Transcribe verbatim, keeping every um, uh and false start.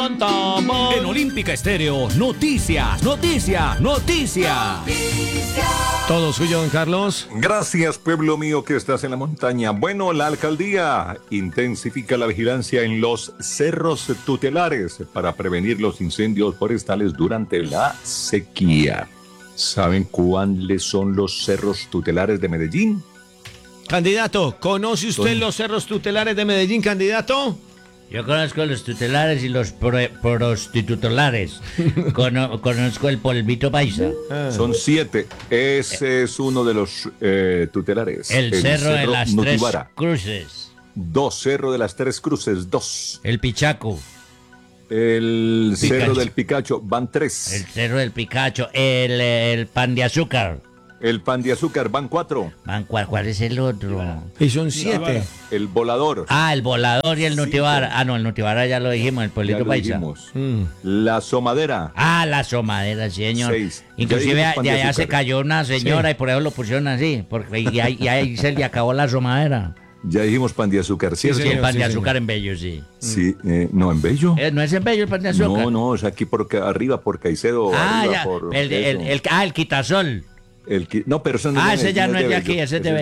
En Olímpica Estéreo, noticias, noticias, noticias. Todo suyo, don Carlos. Gracias, pueblo mío que estás en la montaña. Bueno, la alcaldía intensifica la vigilancia en los cerros tutelares para prevenir los incendios forestales durante la sequía. ¿Saben cuáles son los cerros tutelares de Medellín? Candidato, ¿conoce usted Don- los cerros tutelares de Medellín, candidato? Yo conozco los tutelares y los pro- prostitutolares. Cono- conozco el polvito paisa. Son siete. Ese es uno de los eh, tutelares. El, cerro, de las Nutibara. tres cruces. Dos, Cerro de las Tres Cruces, dos. El pichaco. El Picacho. Cerro del Picacho, van tres. El cerro del picacho. El, el pan de azúcar. El Pan de Azúcar, van cuatro. Man, ¿cuál, ¿Cuál es el otro? Y son siete. El Volador, Ah, el volador y el Cinco. nutibara. Ah, no, el nutibara ya lo dijimos, el ya pueblito lo paisa. dijimos. Mm. La Somadera, Ah, la somadera, sí, señor. Seis. Ya Inclusive dijimos pan de de allá se azúcar. cayó una señora Sí. y por eso lo pusieron así. Porque y ahí, y ahí se le acabó la somadera. ya dijimos Pan de Azúcar, ¿cierto? Sí, el señor, pan sí, de señor. azúcar en Bello, sí. Sí, eh, no, en Bello. Eh, ¿No es en Bello el pan de azúcar? No, no, es aquí por ca- arriba, por Caicedo. Ah, arriba ya. por El, el, eso. el- ah, el quitasol. El qui- no, pero eso no Ah, es ese ya no es de Bello. aquí, ese es de Ese